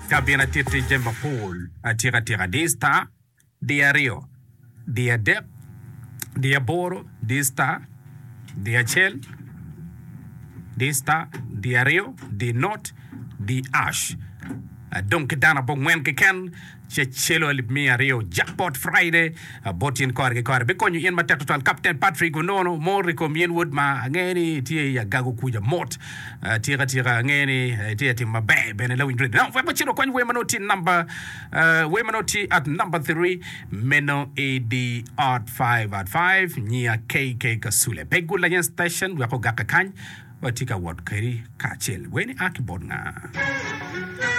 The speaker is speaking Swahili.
Kabina titi jemba pool. Tira dista. Dia rio. Dia dep. Dia boro. Dista. Dia chel. Dista. Dia rio. Di not. Di ash. Donc dana bon wen ke ken chelo lip mi rio jackpot Friday botin korge be konyu yen ma total Captain Patrick Unono mori ko mien wood ma ngeni tie ya gago kuja mot tira ngeni tie ti mabe ben la windred now fa chiro konyu we manoti number we manoti at number 3 meno ad at 5 at 5 nia KK Kasule pegula yen station we ko gaka kan watika word kari kachel weni akibod nga